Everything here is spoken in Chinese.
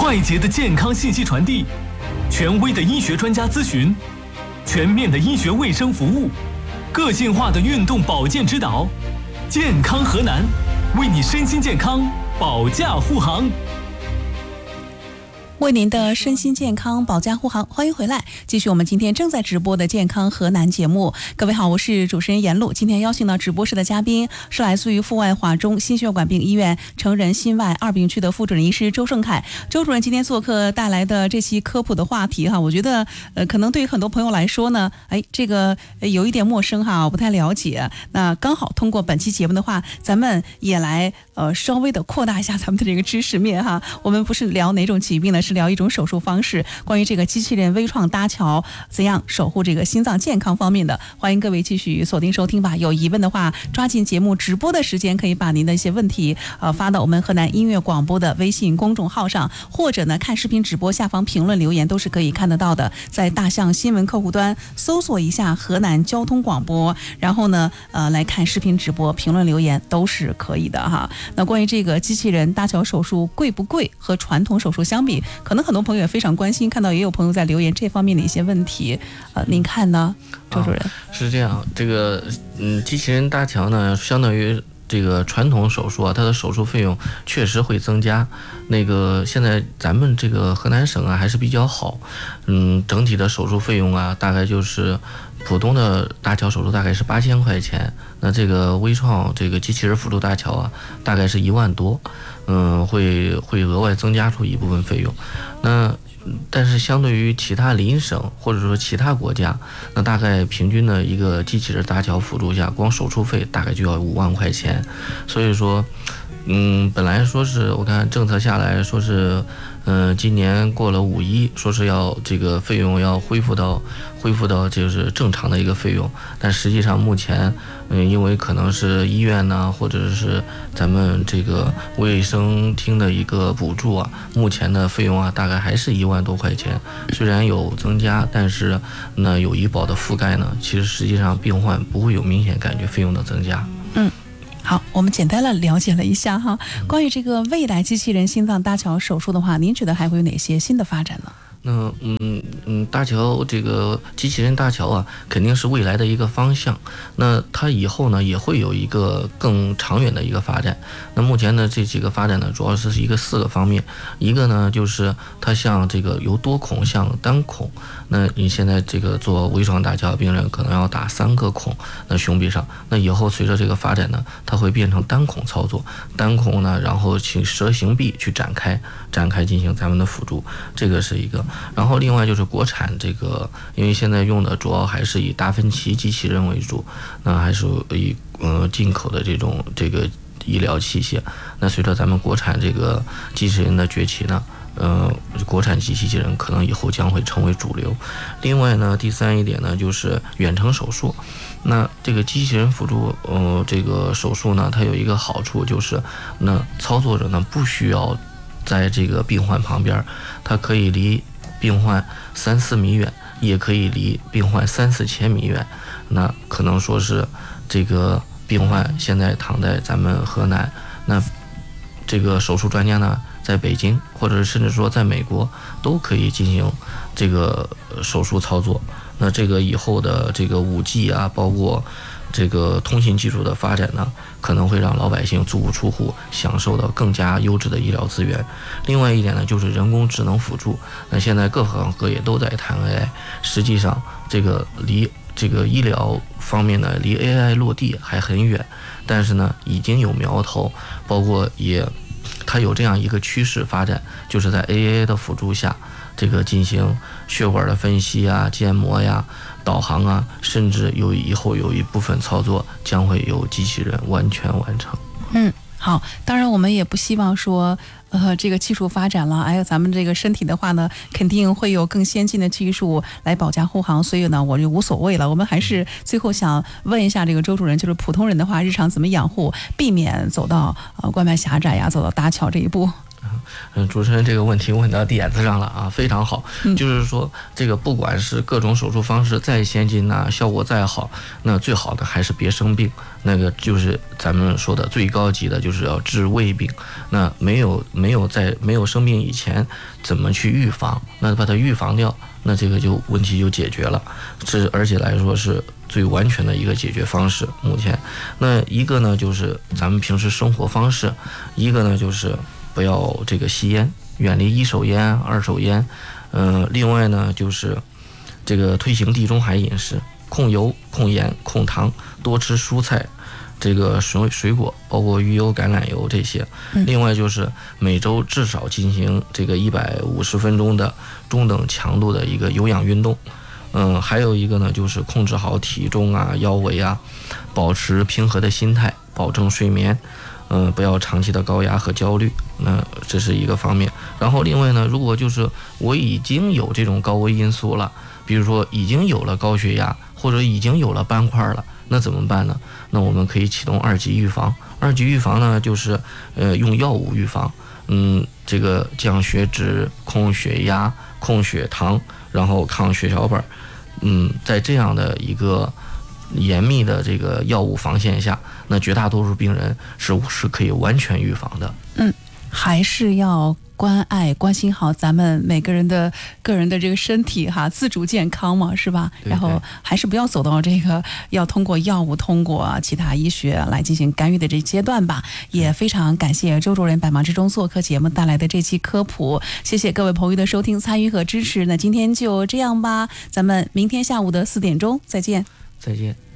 快捷的健康信息传递，权威的医学专家咨询，全面的医学卫生服务，个性化的运动保健指导。健康河南，为你身心健康保驾护航。 为您的身心健康保驾护航，欢迎回来，继续我们今天正在直播的健康河南节目。各位好，我是主持人严露。今天邀请到直播室的嘉宾是来自于阜外华中心血管病医院成人心外二病区的副主任医师周胜凯。周主任今天做客带来的这期科普的话题哈，我觉得可能对于很多朋友来说呢，这个有一点陌生哈，我不太了解。那刚好通过本期节目的话，咱们也来稍微的扩大一下咱们的这个知识面哈。我们不是聊哪种疾病呢？是聊一种手术方式，关于这个机器人微创搭桥怎样守护这个心脏健康方面的，欢迎各位继续锁定收听吧。有疑问的话，抓紧节目直播的时间，可以把您的一些问题发到我们河南音乐广播的微信公众号上，或者呢看视频直播下方评论留言都是可以看得到的。在大象新闻客户端搜索一下河南交通广播，然后呢来看视频直播，评论留言都是可以的哈。那关于这个机器人搭桥手术贵不贵，和传统手术相比，可能很多朋友也非常关心，看到也有朋友在留言这方面的一些问题，您看呢，周主任？ 是这样，这个机器人搭桥呢，相当于这个传统手术啊，它的手术费用确实会增加。那个现在咱们这个河南省啊还是比较好，整体的手术费用啊，大概就是普通的搭桥手术大概是8000块钱，那这个微创这个机器人辅助搭桥啊，大概是1万多，会额外增加出一部分费用。那但是相对于其他邻省或者说其他国家，那大概平均的一个机器人搭桥辅助下，光手术费大概就要5万块钱。所以说本来说是我看政策下来说是今年过了5·1，说是要这个费用要恢复到就是正常的一个费用，但实际上目前因为可能是医院呢，或者是咱们这个卫生厅的一个补助啊，目前的费用啊大概还是1万多块钱。虽然有增加，但是呢有医保的覆盖呢，其实实际上病患不会有明显感觉费用的增加。 好，我们简单的了解了一下哈。关于这个未来机器人心脏搭桥手术的话，您觉得还会有哪些新的发展呢？ 那搭桥这个机器人搭桥啊，肯定是未来的一个方向。那它以后呢也会有一个更长远的一个发展。那目前的这几个发展呢，主要是一个4个方面。一个呢就是它向这个由多孔向单孔。那你现在这个做微创搭桥病人可能要打3个孔，那胸壁上。那以后随着这个发展呢，它会变成单孔操作。单孔呢，然后请蛇形臂去展开进行咱们的辅助，这个是一个。然后另外就是国产这个，因为现在用的主要还是以达芬奇机器人为主，那还是以进口的这个医疗器械。那随着咱们国产这个机器人的崛起呢，国产机器人可能以后将会成为主流。另外呢，第3一点呢就是远程手术。那这个机器人辅助这个手术呢，它有一个好处就是，那操作者呢不需要在这个病患旁边，它可以离病患3-4米远，也可以离病患3-4千米远。那可能说是这个病患现在躺在咱们河南，那这个手术专家呢在北京，或者甚至说在美国都可以进行这个手术操作。那这个以后的这个5G 啊，包括这个通信技术的发展呢，可能会让老百姓足不出户享受到更加优质的医疗资源。另外一点呢，就是人工智能辅助。那现在各行各业都在谈 AI， 实际上这个离这个医疗方面呢，离 AI 落地还很远，但是呢已经有苗头，包括它有这样一个趋势发展，就是在 AI 的辅助下，这个进行血管的分析啊、建模呀、导航啊，甚至以后有一部分操作将会由机器人完全完成。 好，当然我们也不希望说这个技术发展了，咱们这个身体的话呢，肯定会有更先进的技术来保驾护航，所以呢我就无所谓了。我们还是最后想问一下这个周主任，就是普通人的话，日常怎么养护，避免走到冠脉狭窄呀，走到搭桥这一步？ 主持人这个问题问到点子上了啊，非常好。就是说，这个不管是各种手术方式再先进呐，效果再好，那最好的还是别生病。那个就是咱们说的最高级的，就是要治未病。那没有生病以前，怎么去预防？那把它预防掉，那这个就问题就解决了。而且来说是最完全的一个解决方式。目前，那一个呢就是咱们平时生活方式，一个呢就是不要这个吸烟，远离一手烟、二手烟。另外呢就是这个推行地中海饮食，控油、控盐、控糖，多吃蔬菜，这个水果，包括鱼油、橄榄油这些。另外就是每周至少进行这个150分钟的中等强度的一个有氧运动。还有一个呢就是控制好体重啊、腰围啊，保持平和的心态，保证睡眠。不要长期的高压和焦虑，那这是一个方面。然后另外呢，如果就是我已经有这种高危因素了，比如说已经有了高血压，或者已经有了斑块了，那怎么办呢？那我们可以启动2级预防。2级预防呢，就是用药物预防，这个降血脂、控血压、控血糖，然后抗血小板。在这样的一个严密的这个药物防线下，那绝大多数病人是可以完全预防的。 还是要关爱、关心好咱们每个人的个人的这个身体哈，自主健康嘛，是吧？ 对。 然后还是不要走到这个要通过药物、通过其他医学来进行干预的这阶段吧。也非常感谢周主任百忙之中做客节目带来的这期科普，谢谢各位朋友的收听、参与和支持。那今天就这样吧，咱们明天下午的4点钟再见。 再见。